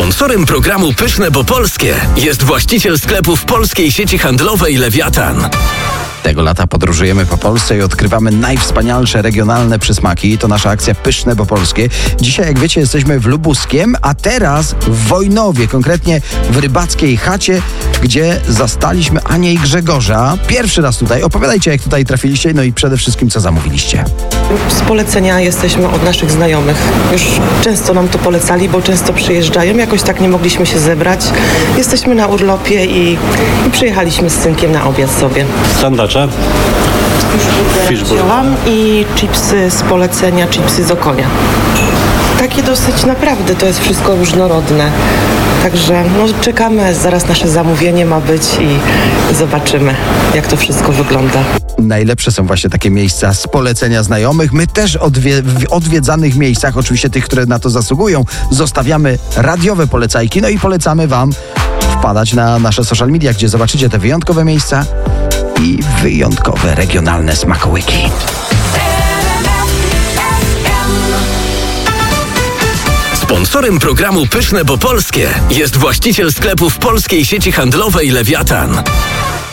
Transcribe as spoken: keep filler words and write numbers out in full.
Sponsorem programu Pyszne bo Polskie jest właściciel sklepów polskiej sieci handlowej Lewiatan. Tego lata podróżujemy po Polsce i odkrywamy najwspanialsze regionalne przysmaki. To nasza akcja Pyszne bo Polskie. Dzisiaj, jak wiecie, jesteśmy w Lubuskiem, a teraz w Wojnowie, konkretnie w rybackiej chacie, gdzie zastaliśmy Anię i Grzegorza. Pierwszy raz tutaj. Opowiadajcie, jak tutaj trafiliście, no i przede wszystkim, co zamówiliście. Z polecenia jesteśmy od naszych znajomych. Już często nam to polecali, bo często przyjeżdżają. Jakoś tak nie mogliśmy się zebrać. Jesteśmy na urlopie i, i przyjechaliśmy z synkiem na obiad sobie. Sandacze. Wzięłam i chipsy z polecenia, chipsy z Okonia. Takie dosyć naprawdę, to jest wszystko różnorodne. Także no, czekamy, zaraz nasze zamówienie ma być i zobaczymy, jak to wszystko wygląda. Najlepsze są właśnie takie miejsca z polecenia znajomych. My też odwie- w odwiedzanych miejscach, oczywiście tych, które na to zasługują, zostawiamy radiowe polecajki, no i polecamy wam wpadać na nasze social media, gdzie zobaczycie te wyjątkowe miejsca i wyjątkowe regionalne smakołyki. Sponsorem programu Pyszne bo Polskie jest właściciel sklepów polskiej sieci handlowej Lewiatan.